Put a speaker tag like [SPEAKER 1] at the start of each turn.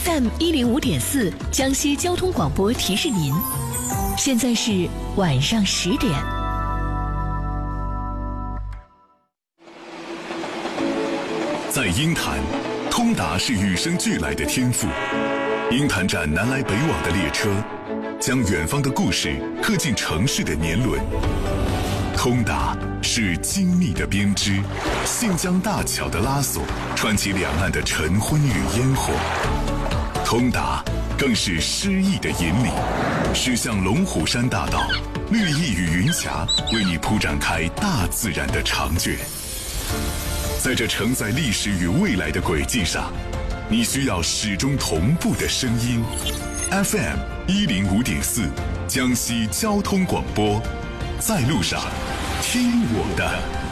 [SPEAKER 1] FM105.4江西交通广播提示您，现在是晚上10点。
[SPEAKER 2] 在鹰潭，通达是与生俱来的天赋。鹰潭站南来北往的列车，将远方的故事刻进城市的年轮。通达是精密的编织，信江大桥的拉索，串起两岸的晨昏与烟火。通达更是诗意的引领，驶向龙虎山大道，绿意与云霞为你铺展开大自然的长卷。在这承载历史与未来的轨迹上，你需要始终同步的声音。FM105.4江西交通广播，在路上，听我的。